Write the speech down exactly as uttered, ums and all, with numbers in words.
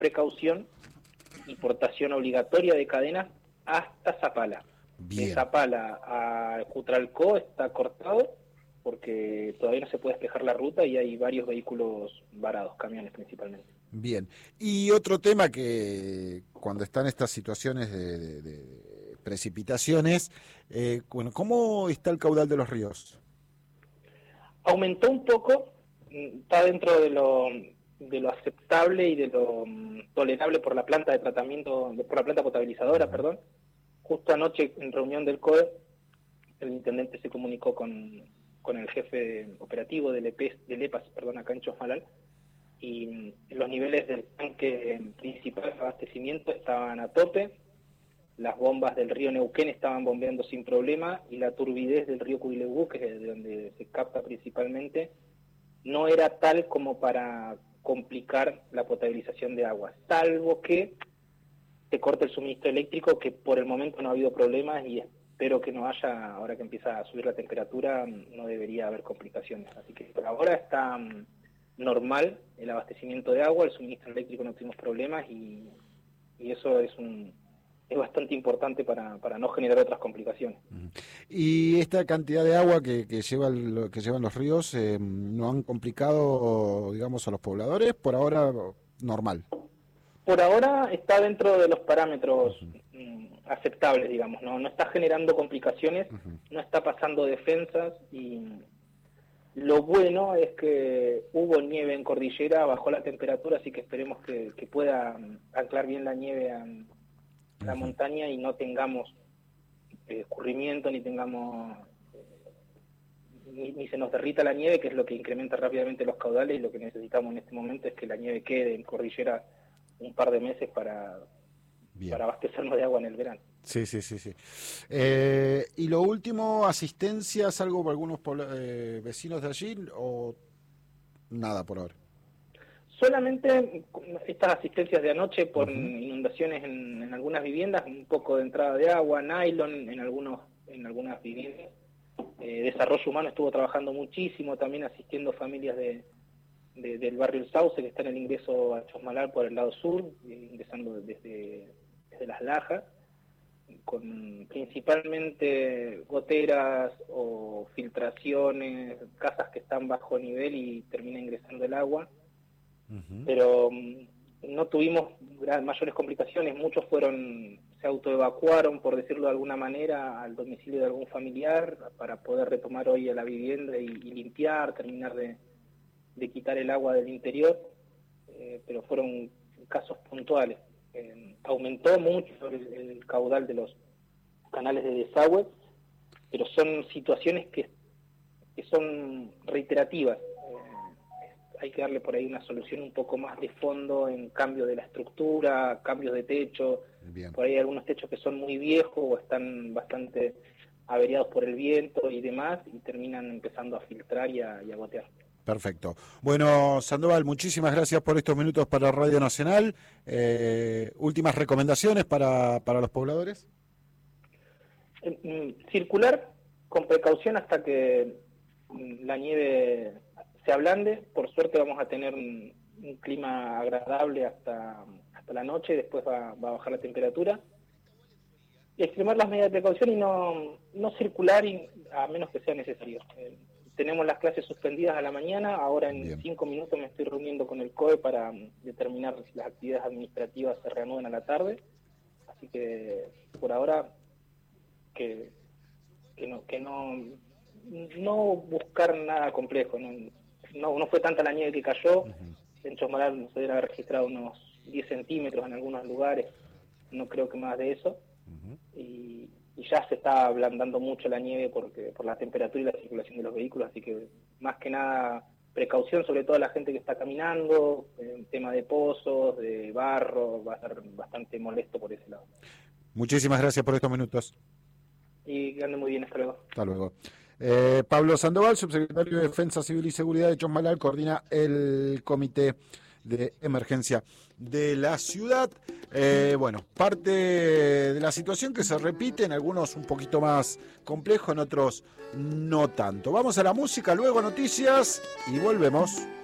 precaución y portación obligatoria de cadenas hasta Zapala. Bien. De Zapala a Cutralcó está cortado porque todavía no se puede despejar la ruta y hay varios vehículos varados, camiones principalmente. Bien. Y otro tema que cuando están estas situaciones de, de, de precipitaciones, eh, bueno, ¿cómo está el caudal de los ríos? Aumentó un poco, está dentro de lo de lo aceptable y de lo um, tolerable por la planta de tratamiento, por la planta potabilizadora, uh-huh. perdón. Justo anoche en reunión del C O E, el intendente se comunicó con, con el jefe operativo del E P E S, del E P A S, perdón, acá en Chosmalal, y los niveles del tanque principal de abastecimiento estaban a tope, las bombas del río Neuquén estaban bombeando sin problema, y la turbidez del río Cuileubú, que es de donde se capta principalmente, no era tal como para complicar la potabilización de agua, salvo que se corte el suministro eléctrico, que por el momento no ha habido problemas y espero que no haya, ahora que empieza a subir la temperatura, no debería haber complicaciones. Así que por ahora está um, normal el abastecimiento de agua, el suministro eléctrico no tuvimos problemas y, y eso es un es bastante importante para, para no generar otras complicaciones. ¿Y esta cantidad de agua que, que, lleva el, que llevan los ríos eh, no han complicado, digamos, a los pobladores? Por ahora, normal. Por ahora está dentro de los parámetros uh-huh. aceptables, digamos, no no está generando complicaciones, uh-huh. no está pasando defensas y lo bueno es que hubo nieve en cordillera, bajó la temperatura, así que esperemos que, que pueda anclar bien la nieve a la uh-huh. montaña y no tengamos eh, escurrimiento, ni tengamos eh, ni, ni se nos derrita la nieve, que es lo que incrementa rápidamente los caudales, y lo que necesitamos en este momento es que la nieve quede en cordillera un par de meses para, para abastecernos de agua en el verano. Sí, sí, sí, sí. Eh, y lo último, asistencias, algo por algunos eh, vecinos de allí o nada por ahora. Solamente estas asistencias de anoche por uh-huh. inundaciones en, en algunas viviendas, un poco de entrada de agua, nylon en algunos en algunas viviendas. Eh, Desarrollo Humano estuvo trabajando muchísimo, también asistiendo familias de De, del barrio El Sauce, que está en el ingreso a Chosmalal por el lado sur, ingresando desde, desde Las Lajas, con principalmente goteras o filtraciones, casas que están bajo nivel y termina ingresando el agua, uh-huh. pero um, no tuvimos gran, mayores complicaciones, muchos fueron se autoevacuaron, por decirlo de alguna manera, al domicilio de algún familiar para poder retomar hoy a la vivienda y, y limpiar, terminar de de quitar el agua del interior, eh, pero fueron casos puntuales. Eh, aumentó mucho el, el caudal de los canales de desagüe, pero son situaciones que, que son reiterativas. Eh, hay que darle por ahí una solución un poco más de fondo en cambio de la estructura, cambios de techo. Bien. Por ahí hay algunos techos que son muy viejos o están bastante averiados por el viento y demás, y terminan empezando a filtrar y a, y a gotear. Perfecto. Bueno, Sandoval, muchísimas gracias por estos minutos para Radio Nacional. Eh, últimas recomendaciones para, para los pobladores. Circular con precaución hasta que la nieve se ablande. Por suerte vamos a tener un, un clima agradable hasta, hasta la noche, después va, va a bajar la temperatura. Y extremar las medidas de precaución y no, no circular y, a menos que sea necesario. Eh, Tenemos las clases suspendidas a la mañana, ahora en Bien. cinco minutos me estoy reuniendo con el C O E para determinar si las actividades administrativas se reanudan a la tarde, así que por ahora que, que no que no no buscar nada complejo, no, no, no fue tanta la nieve que cayó, uh-huh. en Chosmalal se debe haber registrado unos diez centímetros en algunos lugares, no creo que más de eso, uh-huh. y y ya se está ablandando mucho la nieve porque por la temperatura y la circulación de los vehículos, así que más que nada precaución, sobre todo a la gente que está caminando, en tema de pozos, de barro, va a ser bastante molesto por ese lado. Muchísimas gracias por estos minutos. Y que ande muy bien, hasta luego. Hasta luego. Eh, Pablo Sandoval, subsecretario de Defensa Civil y Seguridad de Chosmalal, coordina el comité de emergencia de la ciudad. Eh, bueno, parte de la situación que se repite, en algunos un poquito más complejo, en otros no tanto. Vamos a la música, luego noticias y volvemos.